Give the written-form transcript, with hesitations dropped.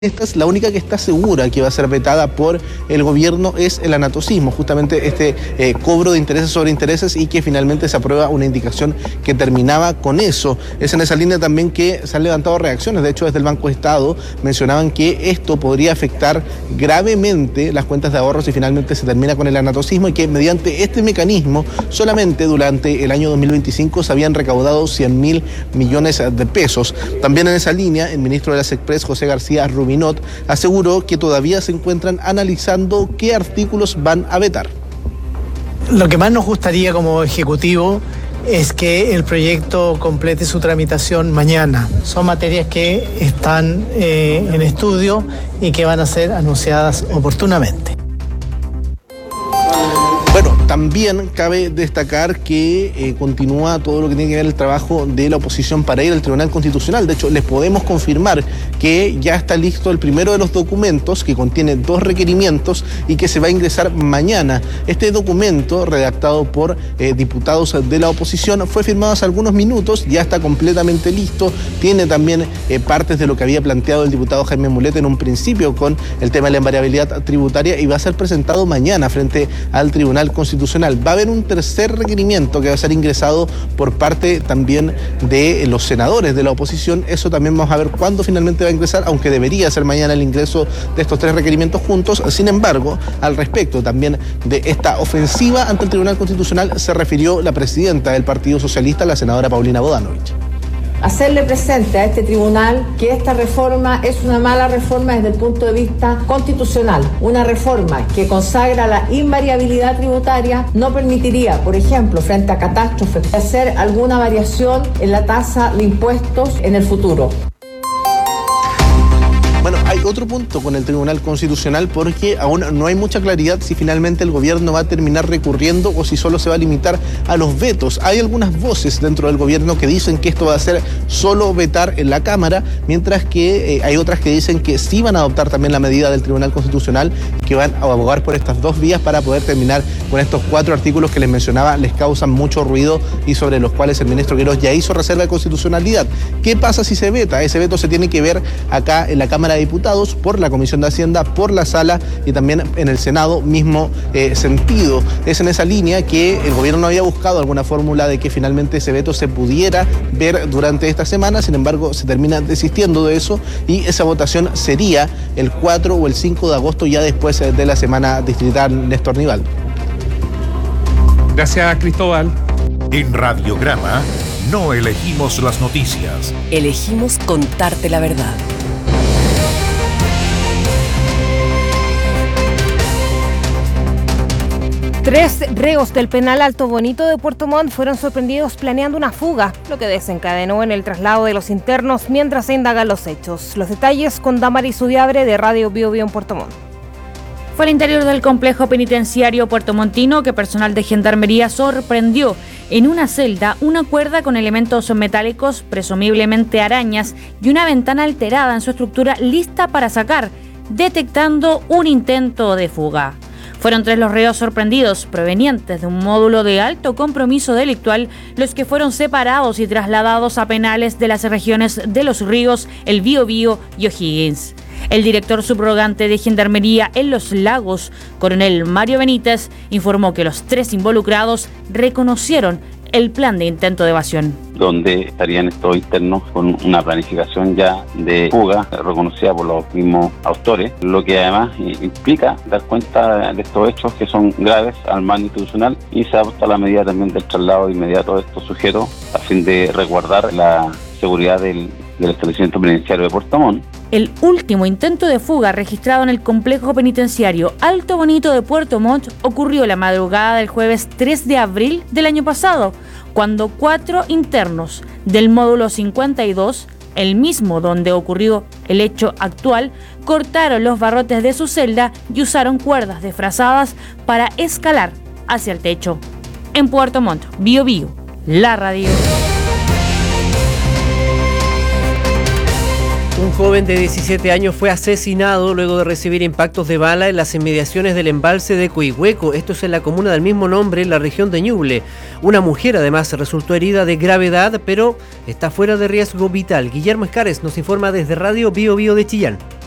estas, la única que está segura que va a ser vetada por el gobierno es el anatocismo, justamente este cobro de intereses sobre intereses, y que finalmente se aprueba una indicación que terminaba con eso. Es en esa línea también que se han levantado reacciones. De hecho, desde el Banco de Estado mencionaban que esto podría afectar gravemente las cuentas de ahorros si finalmente se termina con el anatocismo, y que mediante este mecanismo solamente durante el año 2025 se habían recaudado 100.000 millones de pesos. También en esa línea, el ministro de las Express, José García Rubinot, aseguró que todavía se encuentran analizando qué artículos van a vetar. Lo que más nos gustaría como Ejecutivo es que el proyecto complete su tramitación mañana. Son materias que están en estudio y que van a ser anunciadas oportunamente. Bueno, también cabe destacar que continúa todo lo que tiene que ver el trabajo de la oposición para ir al Tribunal Constitucional. De hecho, les podemos confirmar que ya está listo el primero de los documentos, que contiene 2 requerimientos y que se va a ingresar mañana. Este documento, redactado por diputados de la oposición, fue firmado hace algunos minutos, ya está completamente listo. Tiene también partes de lo que había planteado el diputado Jaime Mulet en un principio con el tema de la invariabilidad tributaria, y va a ser presentado mañana frente al Tribunal Constitucional. Va a haber un tercer requerimiento que va a ser ingresado por parte también de los senadores de la oposición. Eso también vamos a ver cuándo finalmente va a ingresar, aunque debería ser mañana el ingreso de estos 3 requerimientos juntos. Sin embargo, al respecto también de esta ofensiva ante el Tribunal Constitucional se refirió la presidenta del Partido Socialista, la senadora Paulina Bodanovich. Hacerle presente a este tribunal que esta reforma es una mala reforma desde el punto de vista constitucional. Una reforma que consagra la invariabilidad tributaria no permitiría, por ejemplo, frente a catástrofes, hacer alguna variación en la tasa de impuestos en el futuro. Bueno, hay otro punto con el Tribunal Constitucional, porque aún no hay mucha claridad si finalmente el gobierno va a terminar recurriendo o si solo se va a limitar a los vetos. Hay algunas voces dentro del gobierno que dicen que esto va a ser solo vetar en la Cámara, mientras que hay otras que dicen que sí van a adoptar también la medida del Tribunal Constitucional, que van a abogar por estas 2 vías para poder terminar con estos 4 artículos que les mencionaba, les causan mucho ruido y sobre los cuales el ministro Queiroz ya hizo reserva de constitucionalidad. ¿Qué pasa si se veta? Ese veto se tiene que ver acá en la Cámara de Diputados, por la Comisión de Hacienda, por la Sala, y también en el Senado, mismo sentido. Es en esa línea que el gobierno no había buscado alguna fórmula de que finalmente ese veto se pudiera ver durante esta semana. Sin embargo, se termina desistiendo de eso, y esa votación sería el 4 o el 5 de agosto, ya después de la semana distrital Néstor Nivaldo. Gracias, Cristóbal. En Radiograma no elegimos las noticias. Elegimos contarte la verdad. Tres reos del penal Alto Bonito de Puerto Montt fueron sorprendidos planeando una fuga, lo que desencadenó en el traslado de los internos mientras se indagan los hechos. Los detalles con Damaris Udiabre de Radio Bio Bio en Puerto Montt. Fue al interior del complejo penitenciario puertomontino que personal de gendarmería sorprendió en una celda una cuerda con elementos metálicos, presumiblemente arañas, y una ventana alterada en su estructura lista para sacar, detectando un intento de fuga. Fueron 3 los reos sorprendidos, provenientes de un módulo de alto compromiso delictual, los que fueron separados y trasladados a penales de las regiones de Los Ríos, El Biobío y O'Higgins. El director subrogante de Gendarmería en Los Lagos, coronel Mario Benítez, informó que los 3 involucrados reconocieron el plan de intento de evasión. Donde estarían estos internos con una planificación ya de fuga reconocida por los mismos autores, lo que además implica dar cuenta de estos hechos que son graves al mando institucional, y se adopta la medida también del traslado inmediato de estos sujetos a fin de resguardar la seguridad del establecimiento penitenciario de Puerto Montt. El último intento de fuga registrado en el complejo penitenciario Alto Bonito de Puerto Montt ocurrió la madrugada del jueves 3 de abril del año pasado, cuando 4 internos del módulo 52, el mismo donde ocurrió el hecho actual, cortaron los barrotes de su celda y usaron cuerdas desfrazadas para escalar hacia el techo. En Puerto Montt, Bio Bio, la radio. Un joven de 17 años fue asesinado luego de recibir impactos de bala en las inmediaciones del embalse de Coihueco. Esto es en la comuna del mismo nombre, en la región de Ñuble. Una mujer además resultó herida de gravedad, pero está fuera de riesgo vital. Guillermo Escares nos informa desde Radio Bio Bio de Chillán.